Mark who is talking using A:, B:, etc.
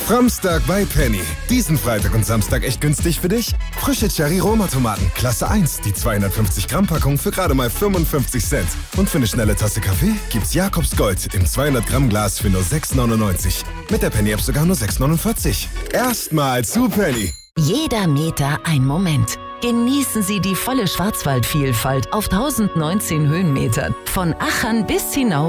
A: Framstag bei Penny. Diesen Freitag und Samstag echt günstig für dich? Frische Cherry-Roma-Tomaten, Klasse 1, die 250 Gramm Packung für gerade mal 55 Cent. Und für eine schnelle Tasse Kaffee gibt's Jakobs Gold im 200 Gramm Glas für nur 6,99. Mit der Penny-App sogar nur 6,49. Erstmal zu Penny.
B: Jeder Meter ein Moment. Genießen Sie die volle Schwarzwaldvielfalt auf 1019 Höhenmetern. Von Achern bis hinauf